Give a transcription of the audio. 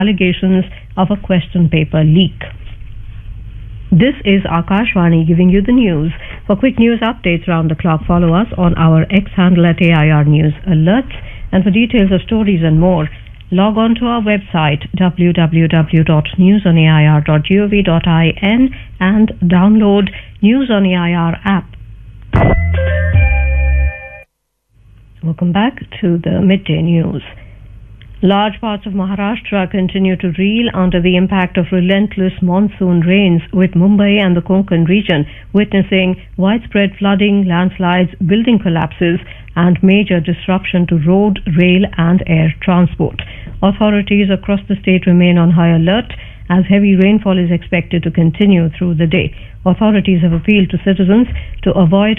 allegations of a question paper leak. This is Akashvani giving you the news. For quick news updates round the clock, follow us on our X handle at AIR News Alerts. And for details of stories and more, log on to our website www.newsonair.gov.in and download News on AIR app. Welcome back to the midday news. Large parts of Maharashtra continue to reel under the impact of relentless monsoon rains, with Mumbai and the Konkan region witnessing widespread flooding, landslides, building collapses, and major disruption to road, rail, and air transport. Authorities across the state remain on high alert as heavy rainfall is expected to continue through the day. Authorities have appealed to citizens to avoid